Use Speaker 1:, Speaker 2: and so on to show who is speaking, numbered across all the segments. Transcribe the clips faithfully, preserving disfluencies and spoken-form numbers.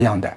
Speaker 1: 样的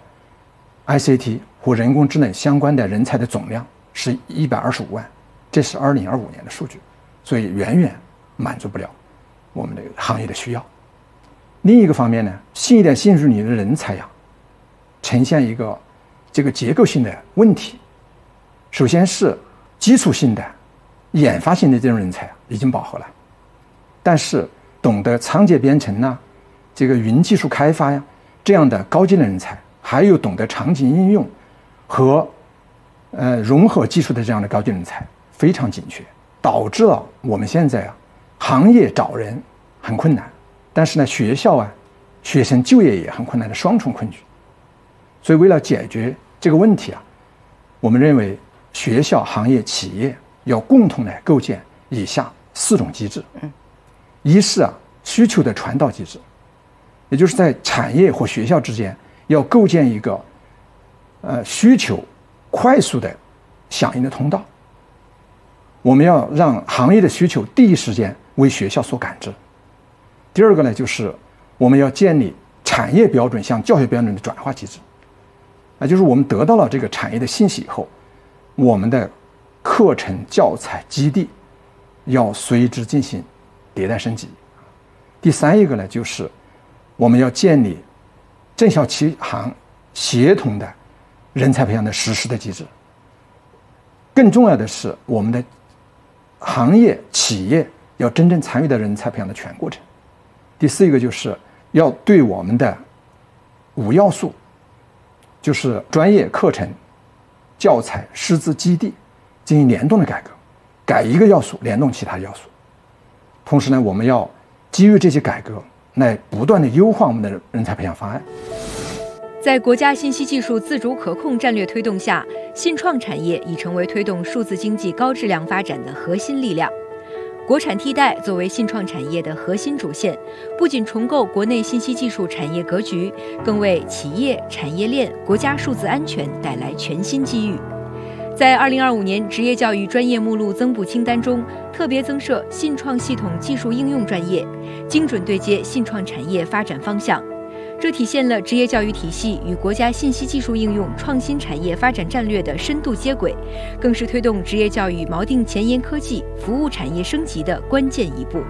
Speaker 1: I C T 或人工智能相关的人才的总量是一百二十五万，这是二零二五年的数据，所以远远满足不了我们的行业的需要。另一个方面呢，新一代新入领的人才呀，呈现一个这个结构性的问题。首先是基础性的、研发性的这种人才已经饱和了，但是懂得仓颉编程呐、这个云技术开发呀这样的高级的人才，还有懂得场景应用和呃融合技术的这样的高级人才非常紧缺，导致了我们现在啊行业找人很困难，但是呢学校啊学生就业也很困难的双重困局。所以为了解决这个问题啊，我们认为学校、行业、企业要共同来构建以下四种机制。嗯，一是啊需求的传导机制，也就是在产业或学校之间要构建一个呃需求快速的响应的通道。我们要让行业的需求第一时间为学校所感知。第二个呢，就是我们要建立产业标准向教学标准的转化机制，啊，就是我们得到了这个产业的信息以后，我们的课程、教材、基地要随之进行迭代升级。第三一个呢，就是我们要建立政校企行协同的人才培养的实施的机制。更重要的是，我们的行业、企业要真正参与到人才培养的全过程。第四一个就是要对我们的五要素，就是专业课程、教材、师资、基地进行联动的改革，改一个要素联动其他要素。同时呢，我们要基于这些改革来不断的优化我们的人才培养方案。
Speaker 2: 在国家信息技术自主可控战略推动下，信创产业已成为推动数字经济高质量发展的核心力量。国产替代作为信创产业的核心主线，不仅重构国内信息技术产业格局，更为企业、产业链、国家数字安全带来全新机遇。在二零二五年职业教育专业目录增补清单中，特别增设信创系统技术应用专业，精准对接信创产业发展方向。这体现了职业教育体系与国家信息技术应用创新产业发展战略的深度接轨，更是推动职业教育锚定前沿科技、服务产业升级的关键一步。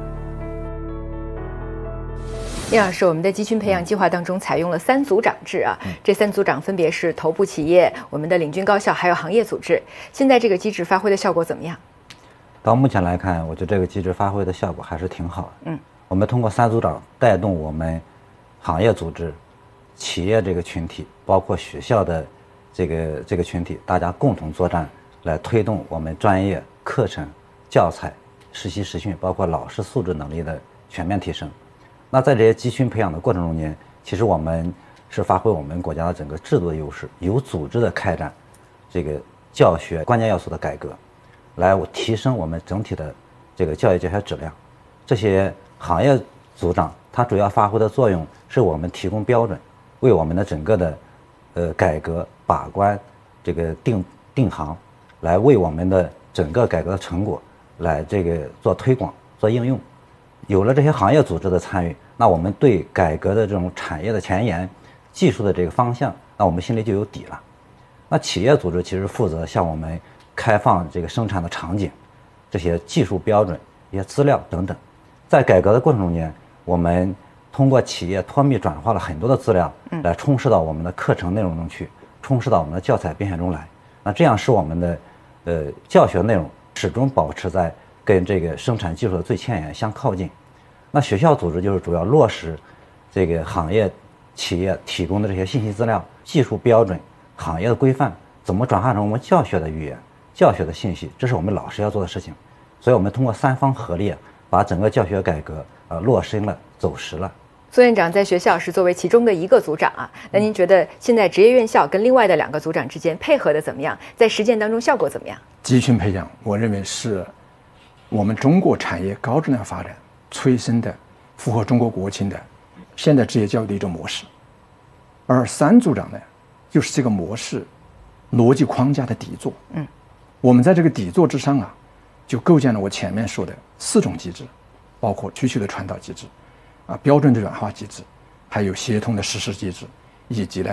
Speaker 2: 叶老师，我们的集群培养计划当中采用了三组长制啊，这三组长分别是头部企业、我们的领军高校还有行业组织。现在这个机制发挥的效果怎么样？
Speaker 3: 到目前来看，我觉得这个机制发挥的效果还是挺好的。
Speaker 2: 嗯，
Speaker 3: 我们通过三组长带动我们行业组织、企业这个群体，包括学校的这个这个群体，大家共同作战，来推动我们专业课程、教材、实习实训，包括老师素质能力的全面提升。那在这些集群培养的过程中间，其实我们是发挥我们国家的整个制度的优势，有组织的开展这个教学关键要素的改革，来提升我们整体的这个教育教学质量。这些行业组长它主要发挥的作用是我们提供标准，为我们的整个的呃改革把关这个定定行，来为我们的整个改革的成果来这个做推广做应用。有了这些行业组织的参与，那我们对改革的这种产业的前沿、技术的这个方向，那我们心里就有底了。那企业组织其实负责向我们开放这个生产的场景、这些技术标准、一些资料等等。在改革的过程中间，我们通过企业脱密转化了很多的资料，来充实到我们的课程内容中去，充实到我们的教材编选中来。那这样使我们的呃教学内容始终保持在跟这个生产技术的最前沿相靠近。那学校组织就是主要落实这个行业企业提供的这些信息资料、技术标准、行业的规范，怎么转化成我们教学的语言、教学的信息，这是我们老师要做的事情。所以我们通过三方合力，把整个教学改革呃落实了、走实了。
Speaker 2: 苏院长在学校是作为其中的一个组长啊，那您觉得现在职业院校跟另外的两个组长之间配合的怎么样？在实践当中效果怎么样？
Speaker 1: 集群培养，我认为是我们中国产业高质量发展催生的、符合中国国情的现代职业教育的一种模式。而三组长呢，就是这个模式逻辑框架的底座。嗯，我们在这个底座之上啊，就构建了我前面说的四种机制，包括需求的传导机制，啊，标准的转化机制，还有协同的实施机制， 以及呢